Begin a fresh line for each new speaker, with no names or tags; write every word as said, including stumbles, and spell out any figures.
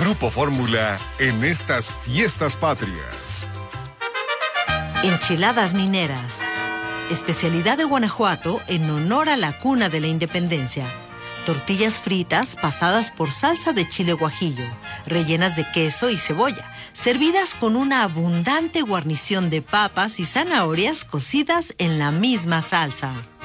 Grupo Fórmula en estas fiestas patrias.
Enchiladas mineras. Especialidad de Guanajuato en honor a la cuna de la independencia. Tortillas fritas pasadas por salsa de chile guajillo, rellenas de queso y cebolla, servidas con una abundante guarnición de papas y zanahorias cocidas en la misma salsa.